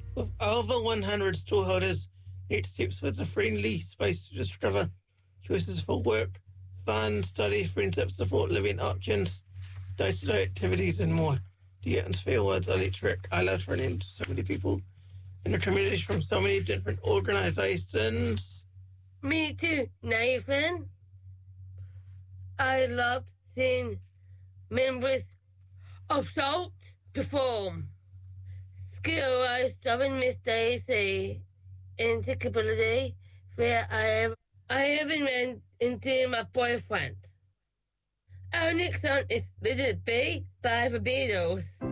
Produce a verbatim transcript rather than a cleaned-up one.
With over one hundred stallholders, Next Steps was a friendly space to discover choices for work, fun, study, friendship, support, living options, day-to-day activities, and more. The atmosphere was electric. I loved running into so many people in the communities from so many different organizations. Me too, Nathan. I loved seeing members of SALT perform. Skill I joined Miss Daisy in disability where I have I even ran into my boyfriend. Our next song is Let It Be by the Beatles.